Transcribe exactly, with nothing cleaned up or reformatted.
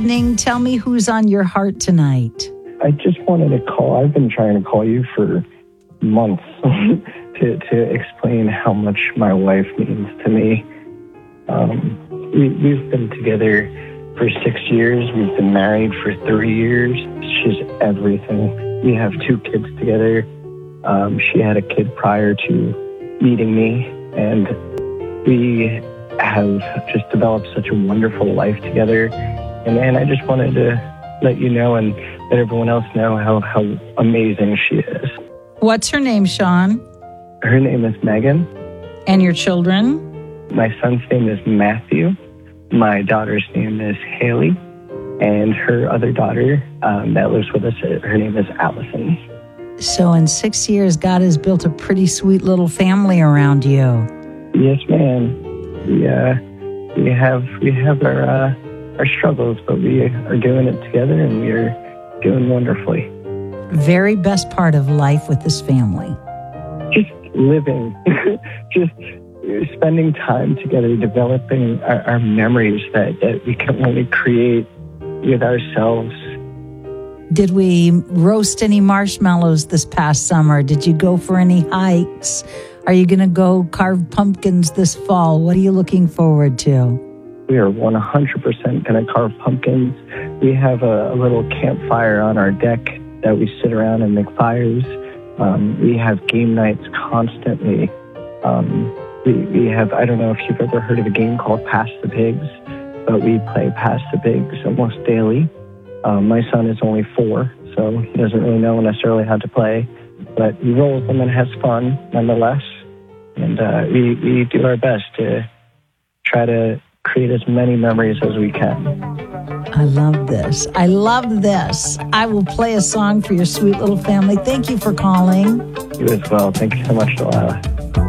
evening. Tell me who's on your heart tonight. I just wanted to call. I've been trying to call you for months to, to explain how much my wife means to me. Um, we, we've been together for six years. We've been married for three years. She's everything. We have two kids together. Um, she had a kid prior to meeting me, and we have just developed such a wonderful life together. And man, I just wanted to let you know and let everyone else know how, how amazing she is. What's her name, Sean? Her name is Megan. And your children? My son's name is Matthew. My daughter's name is Haley. And her other daughter um, that lives with us, her name is Allison. So in six years, God has built a pretty sweet little family around you. Yes, ma'am. We uh, we have we have our uh, our struggles, but we are doing it together, and we are doing wonderfully. Very best part of life with this family. Just living, just spending time together, developing our, our memories that, that we can only create with ourselves. Did we roast any marshmallows this past summer? Did you go for any hikes? Are you going to go carve pumpkins this fall? What are you looking forward to? We are one hundred percent going to carve pumpkins. We have a, a little campfire on our deck that we sit around and make fires. Um, we have game nights constantly. Um, we, we have, I don't know if you've ever heard of a game called Pass the Pigs, but we play Pass the Pigs almost daily. Um, my son is only four, so he doesn't really know necessarily how to play, but he rolls them and has fun nonetheless. And uh, we, we do our best to try to create as many memories as we can. I love this. I love this. I will play a song for your sweet little family. Thank you for calling. You as well. Thank you so much, Delilah.